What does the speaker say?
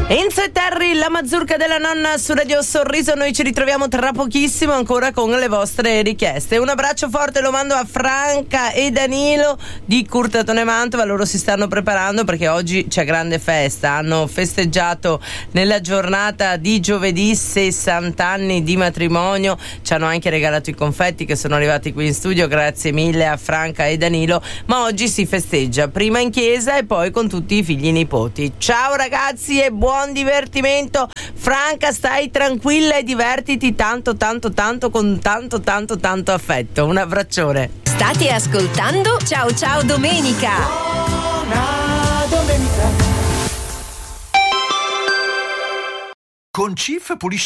Enzo e Terry, la mazurka della nonna su Radio Sorriso. Noi ci ritroviamo tra pochissimo ancora con le vostre richieste. Un abbraccio forte lo mando a Franca e Danilo di Curtatone Mantova. Loro si stanno preparando perché oggi c'è grande festa. Hanno festeggiato nella giornata di giovedì 60 anni di matrimonio. Ci hanno anche regalato i confetti che sono arrivati qui in studio. Grazie mille a Franca e Danilo. Ma oggi si festeggia prima in chiesa e poi con tutti i figli e nipoti. Ciao ragazzi e buon divertimento. Franca, stai tranquilla e divertiti tanto con tanto affetto. Un abbraccione. State ascoltando Ciao Ciao Domenica. Buona domenica. Con Cif pulisci